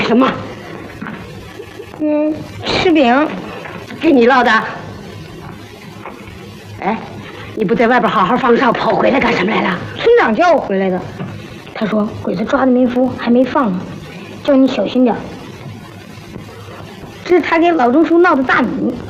什么？ 吃饼， 给你烙的。哎，你不在外边好好放哨，跑回来干什么来了？ 村长叫我回来的，他说鬼子抓的没服，还没放呢，叫你小心点。这是他给老钟叔闹的大米。